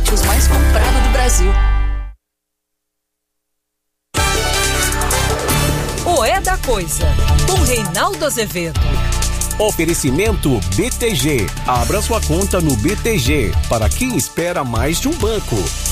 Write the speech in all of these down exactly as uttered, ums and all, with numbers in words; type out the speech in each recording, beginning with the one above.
lácteos mais comprado do Brasil. O É da Coisa, com Reinaldo Azevedo. Oferecimento B T G. Abra sua conta no B T G, para quem espera mais de um banco.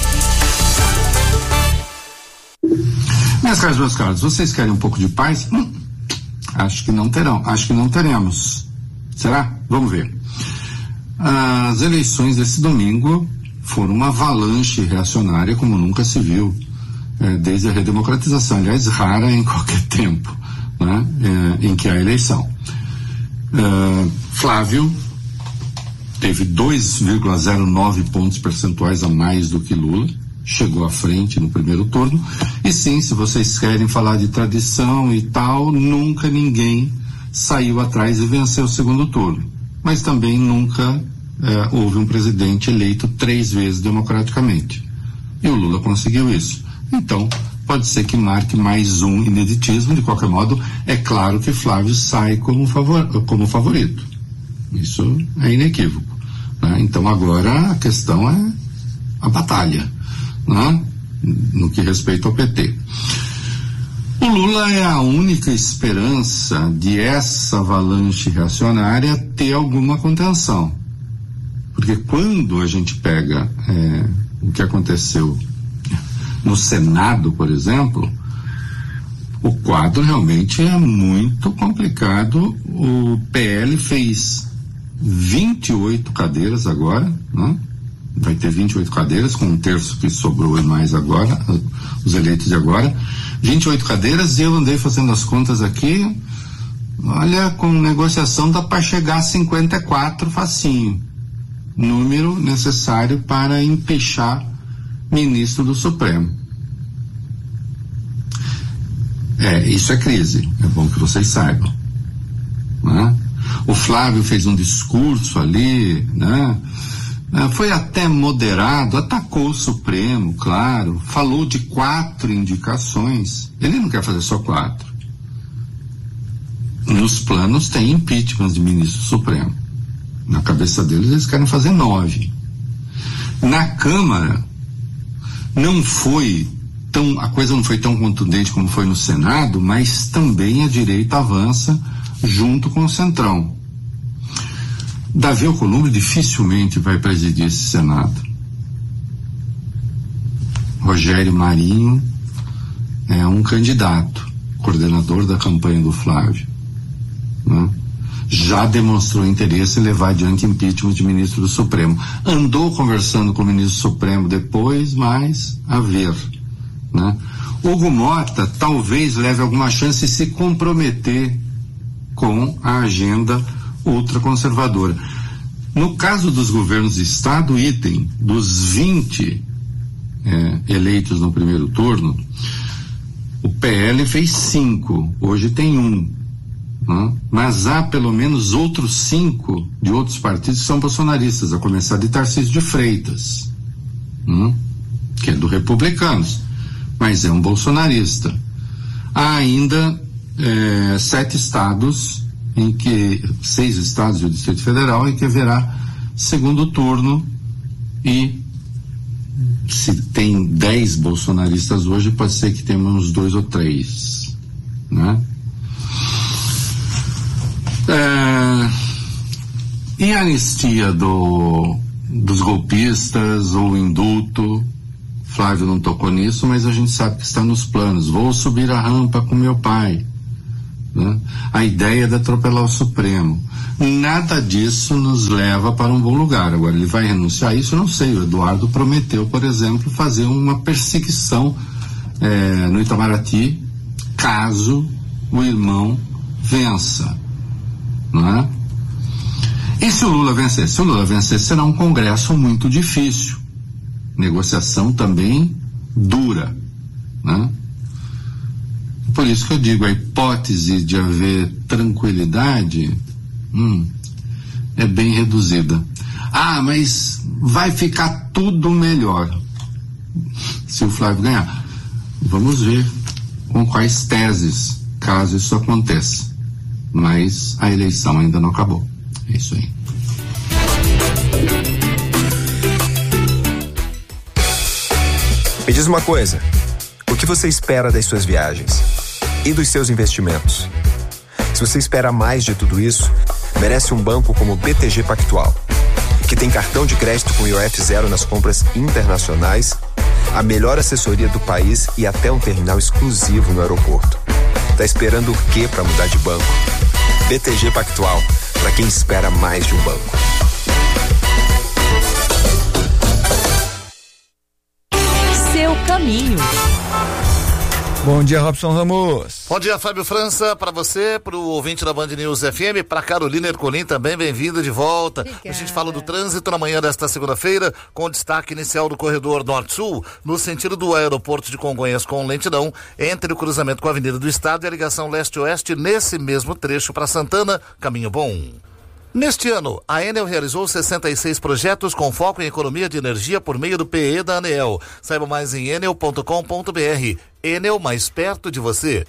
Minhas caras, meus caros, vocês querem um pouco de paz? Hum, acho que não terão, acho que não teremos. Será? Vamos ver. As eleições desse domingo foram uma avalanche reacionária como nunca se viu é, desde a redemocratização, aliás, rara em qualquer tempo, né, é, em que há eleição. Uh, Flávio teve dois vírgula zero nove pontos percentuais a mais do que Lula, chegou à frente no primeiro turno. E sim, se vocês querem falar de tradição e tal, nunca ninguém saiu atrás e venceu o segundo turno, mas também nunca uh, houve um presidente eleito três vezes democraticamente, e o Lula conseguiu isso. Então pode ser que marque mais um ineditismo. De qualquer modo, é claro que Flávio sai como, favor, como favorito. Isso é inequívoco, né? Então agora a questão é a batalha, né? No que respeita ao P T. O Lula é a única esperança de essa avalanche reacionária ter alguma contenção. Porque quando a gente pega é, o que aconteceu no Senado, por exemplo, o quadro realmente é muito complicado. O P L fez vinte e oito cadeiras agora, né? Vai ter vinte e oito cadeiras, com um terço que sobrou e mais agora, os eleitos de agora. vinte e oito cadeiras, e eu andei fazendo as contas aqui, olha, com negociação dá para chegar a cinquenta e quatro facinho. Número necessário para empichar ministro do Supremo. É, isso é crise, é bom que vocês saibam, né? O Flávio fez um discurso ali, né? Foi até moderado, atacou o Supremo, claro, falou de quatro indicações. Ele não quer fazer só quatro. Nos planos tem impeachment de ministro do Supremo. Na cabeça deles eles querem fazer nove. Na Câmara não foi tão, a coisa não foi tão contundente como foi no Senado, mas também a direita avança junto com o Centrão. Davi Alcolumbre dificilmente vai presidir esse Senado. Rogério Marinho é um candidato, coordenador da campanha do Flávio, né? Já demonstrou interesse em levar adiante impeachment de ministro do Supremo. Andou conversando com o ministro do Supremo depois, mas a ver, né? Hugo Mota talvez leve alguma chance de se comprometer com a agenda ultraconservadora. No caso dos governos de Estado, item, dos vinte é, eleitos no primeiro turno, o P L fez cinco, hoje tem um, né? Mas há pelo menos outros cinco de outros partidos que são bolsonaristas, a começar de Tarcísio de Freitas, né? Que é do Republicanos, mas é um bolsonarista. Há ainda é, sete estados em que, seis estados e o Distrito Federal, em que haverá segundo turno, e se tem dez bolsonaristas hoje, pode ser que tenha uns dois ou três, né? É, e a anistia do, dos golpistas, ou indulto, Flávio não tocou nisso, mas a gente sabe que está nos planos. Vou subir a rampa com meu pai, né? A ideia de atropelar o Supremo. Nada disso nos leva para um bom lugar. Agora, ele vai renunciar a isso? Eu não sei. O Eduardo prometeu, por exemplo, fazer uma perseguição é, no Itamaraty, caso o irmão vença, não é? E se o Lula vencer? Se o Lula vencer, será um congresso muito difícil. Negociação também dura, né? Por isso que eu digo, a hipótese de haver tranquilidade hum, é bem reduzida. Ah, mas vai ficar tudo melhor se o Flávio ganhar. Vamos ver com quais teses, caso isso aconteça. Mas a eleição ainda não acabou. É isso aí. Me diz uma coisa, o que você espera das suas viagens e dos seus investimentos? Se você espera mais de tudo isso, merece um banco como o B T G Pactual, que tem cartão de crédito com I O F zero nas compras internacionais, a melhor assessoria do país e até um terminal exclusivo no aeroporto. Tá esperando o quê para mudar de banco? B T G Pactual, para quem espera mais de um banco. Seu caminho. Bom dia, Robson Ramos. Bom dia, Fábio França, para você, para o ouvinte da Band News F M, para Carolina Ercolim também, bem-vinda de volta. Obrigada. A gente fala do trânsito na manhã desta segunda-feira, com o destaque inicial do corredor Norte-Sul, no sentido do aeroporto de Congonhas com lentidão, entre o cruzamento com a Avenida do Estado e a ligação leste-oeste, nesse mesmo trecho para Santana, caminho bom. Neste ano, a Enel realizou sessenta e seis projetos com foco em economia de energia por meio do P E da ANEEL. Saiba mais em enel ponto com ponto b r. Enel, mais perto de você.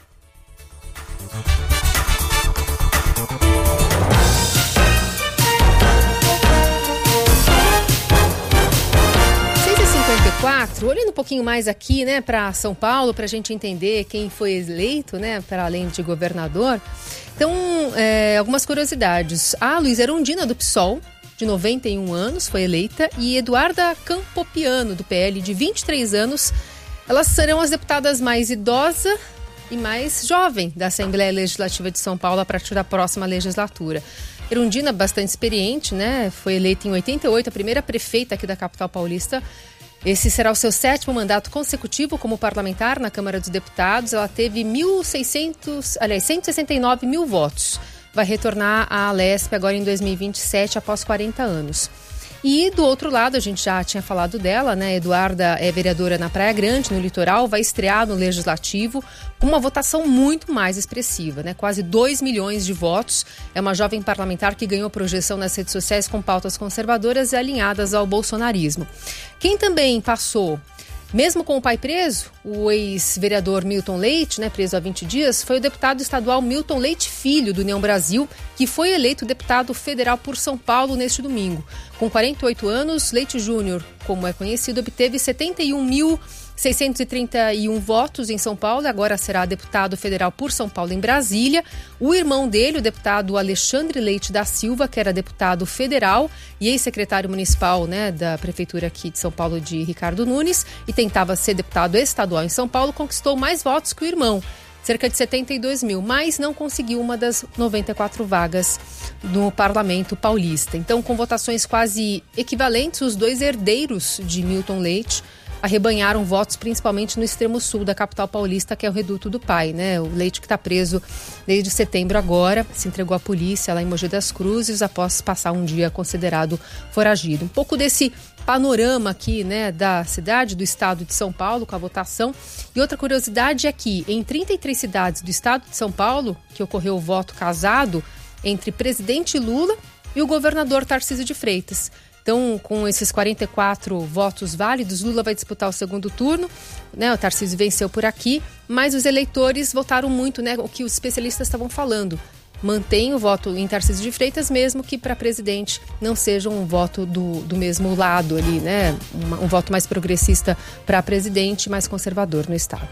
seis e cinquenta e quatro, olhando um pouquinho mais aqui, né, para São Paulo, para a gente entender quem foi eleito, né, para além de governador. Então, é, algumas curiosidades. A Luísa Erundina, do P SOL, de noventa e um anos, foi eleita, e Eduarda Campopiano, do P L, de vinte e três anos. Elas serão as deputadas mais idosa e mais jovem da Assembleia Legislativa de São Paulo a partir da próxima legislatura. Erundina, bastante experiente, né? Foi eleita em oitenta e oito, a primeira prefeita aqui da capital paulista. Esse será o seu sétimo mandato consecutivo como parlamentar na Câmara dos Deputados. Ela teve mil e seiscentos, aliás, cento e sessenta e nove mil votos. Vai retornar à Alesp agora em dois mil e vinte e sete, após quarenta anos. E do outro lado, a gente já tinha falado dela, né? Eduarda é vereadora na Praia Grande, no litoral, vai estrear no Legislativo com uma votação muito mais expressiva, né? Quase dois milhões de votos. É uma jovem parlamentar que ganhou projeção nas redes sociais com pautas conservadoras e alinhadas ao bolsonarismo. Quem também passou, mesmo com o pai preso, o ex-vereador Milton Leite, né, preso há vinte dias, foi o deputado estadual Milton Leite Filho, do União Brasil, que foi eleito deputado federal por São Paulo neste domingo. Com quarenta e oito anos, Leite Júnior, como é conhecido, obteve setenta e um mil seiscentos e trinta e um votos em São Paulo e agora será deputado federal por São Paulo em Brasília. O irmão dele, o deputado Alexandre Leite da Silva, que era deputado federal e ex-secretário municipal, né, da prefeitura aqui de São Paulo, de Ricardo Nunes, e tentava ser deputado estadual em São Paulo, conquistou mais votos que o irmão, cerca de setenta e dois mil, mas não conseguiu uma das noventa e quatro vagas no Parlamento Paulista. Então, com votações quase equivalentes, os dois herdeiros de Milton Leite arrebanharam votos principalmente no extremo sul da capital paulista, que é o reduto do pai, né? O Leite, que está preso desde setembro agora, se entregou à polícia lá em Mogi das Cruzes após passar um dia considerado foragido. Um pouco desse panorama aqui, né, da cidade, do estado de São Paulo, com a votação. E outra curiosidade é que em trinta e três cidades do estado de São Paulo, que ocorreu o voto casado entre presidente Lula e o governador Tarcísio de Freitas. Então, com esses quarenta e quatro votos válidos, Lula vai disputar o segundo turno, né? O Tarcísio venceu por aqui, mas os eleitores votaram muito, né? O que os especialistas estavam falando. Mantém o voto em Tarcísio de Freitas, mesmo que para presidente não seja um voto do, do mesmo lado ali, né? Um, um voto mais progressista para presidente, mais conservador no estado.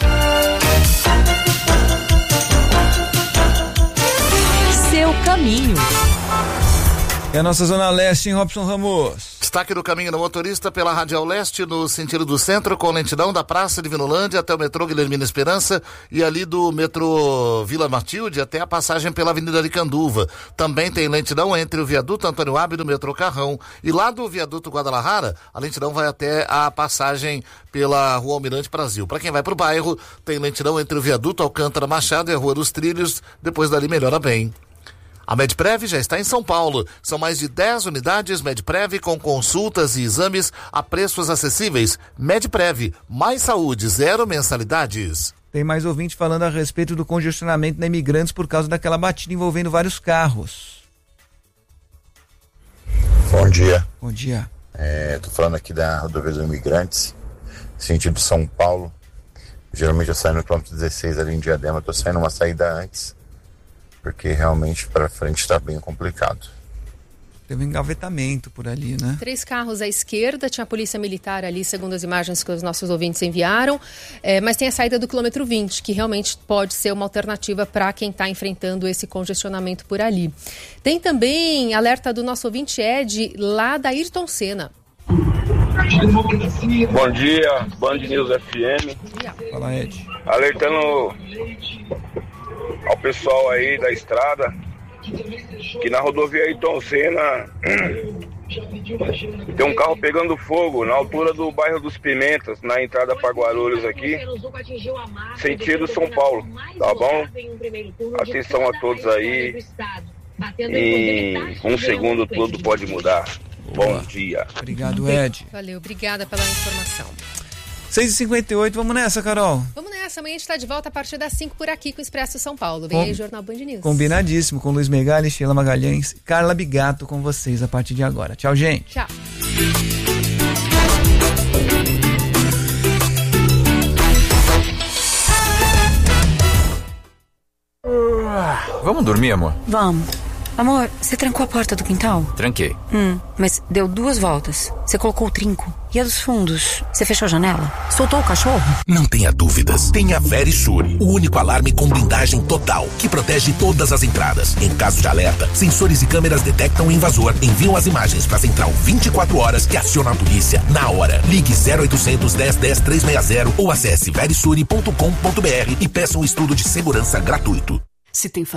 Seu caminho. É a nossa Zona Leste, em Robson Ramos. Destaque do caminho do motorista pela Radial Leste, no sentido do centro, com lentidão da Praça de Vinolândia até o metrô Guilhermina Esperança e ali do metrô Vila Matilde até a passagem pela Avenida Aricanduva. Também tem lentidão entre o viaduto Antônio Abbe do metrô Carrão. E lá do viaduto Guadalajara, a lentidão vai até a passagem pela Rua Almirante Brasil. Para quem vai para o bairro, tem lentidão entre o viaduto Alcântara Machado e a Rua dos Trilhos. Depois dali melhora bem. A Medprev já está em São Paulo. São mais de dez unidades Medprev com consultas e exames a preços acessíveis. Medprev, mais saúde, zero mensalidades. Tem mais ouvinte falando a respeito do congestionamento na Imigrantes por causa daquela batida envolvendo vários carros. Bom dia. Bom dia. É, tô falando aqui da rodovia dos Imigrantes, sentido São Paulo. Geralmente eu saio no quilômetro dezesseis ali em Diadema, tô saindo uma saída antes, porque realmente para frente está bem complicado. Teve um engavetamento por ali, né? Três carros à esquerda, tinha a polícia militar ali, segundo as imagens que os nossos ouvintes enviaram, é, mas tem a saída do quilômetro vinte, que realmente pode ser uma alternativa para quem está enfrentando esse congestionamento por ali. Tem também alerta do nosso ouvinte Ed, lá da Ayrton Senna. Bom dia, Band News F M. Fala, Ed. Alertando ao pessoal aí da estrada que na rodovia Ayrton Senna tem um carro pegando fogo na altura do bairro dos Pimentas, na entrada para Guarulhos aqui, sentido São Paulo, tá bom? Atenção a todos aí, em um segundo tudo pode mudar. Bom dia. Obrigado, Ed. Valeu, obrigada pela informação. seis e cinquenta e oito, vamos nessa, Carol? Vamos nessa, amanhã a gente está de volta a partir das cinco por aqui com o Expresso São Paulo. Vem Com... aí, Jornal Band News. Combinadíssimo, com Luiz Megali, Sheila Magalhães, Carla Bigato com vocês a partir de agora. Tchau, gente. Tchau. Vamos dormir, amor? Vamos. Amor, você trancou a porta do quintal? Tranquei. Hum, mas deu duas voltas. Você colocou o trinco. E a dos fundos? Você fechou a janela? Soltou o cachorro? Não tenha dúvidas. Tem a Verisure, o único alarme com blindagem total, que protege todas as entradas. Em caso de alerta, sensores e câmeras detectam o invasor, enviam as imagens para a central vinte e quatro horas que aciona a polícia na hora. Ligue zero oitocentos, dez, dez, trezentos e sessenta ou acesse verisure ponto com ponto br e peça um estudo de segurança gratuito. Se tem